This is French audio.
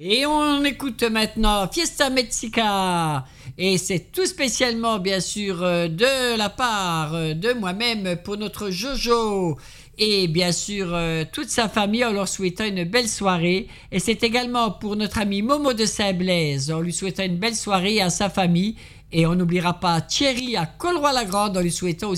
Et on écoute maintenant Fiesta Mexica. Et c'est tout spécialement, bien sûr, de la part de moi-même pour notre Jojo. Et bien sûr, toute sa famille, en leur souhaitant une belle soirée. Et c'est également pour notre ami Momo de Saint-Blaise. On lui souhaitant une belle soirée à sa famille. Et on n'oubliera pas Thierry à Colroy-la-Grande en lui souhaitant aussi